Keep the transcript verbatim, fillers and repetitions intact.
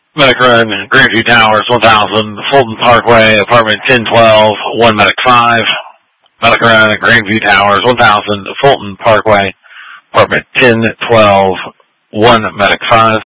Medic Run, Grandview Towers, one thousand, Fulton Parkway, apartment ten twelve, one Medic five. Medic Run, Grandview Towers, one thousand, Fulton Parkway, apartment ten twelve, one Medic five.